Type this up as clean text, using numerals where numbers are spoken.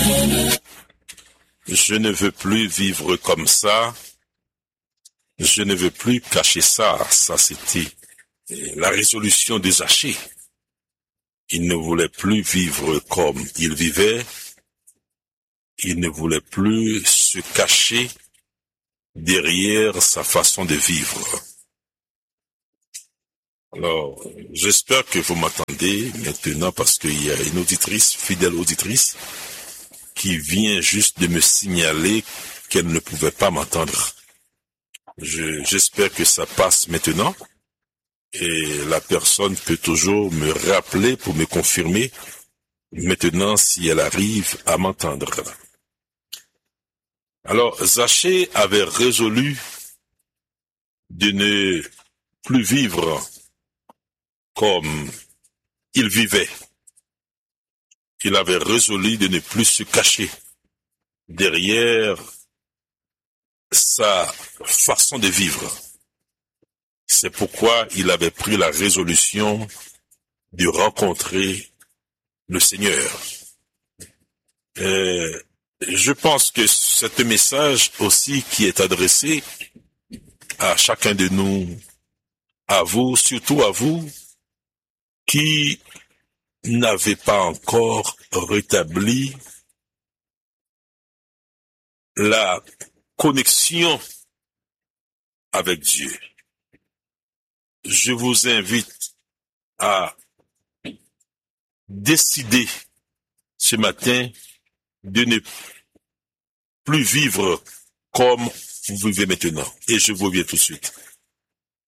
Je ne veux plus vivre comme ça. Je ne veux plus cacher ça. Ça, c'était la résolution de Zachée. Il ne voulait plus vivre comme il vivait. Il ne voulait plus se cacher derrière sa façon de vivre. Alors, j'espère que vous m'entendez maintenant parce qu'il y a une auditrice, fidèle auditrice, qui vient juste de me signaler qu'elle ne pouvait pas m'entendre. J'espère que ça passe maintenant et la personne peut toujours me rappeler pour me confirmer maintenant si elle arrive à m'entendre. Alors, Zachée avait résolu de ne plus vivre comme il vivait. Il avait résolu de ne plus se cacher derrière sa façon de vivre. C'est pourquoi il avait pris la résolution de rencontrer le Seigneur. Je pense que c'est un message aussi qui est adressé à chacun de nous, à vous, surtout à vous, qui n'avez pas encore rétabli la connexion avec Dieu. Je vous invite à décider ce matin de ne plus vivre comme vous vivez maintenant. Et je vous reviens tout de suite.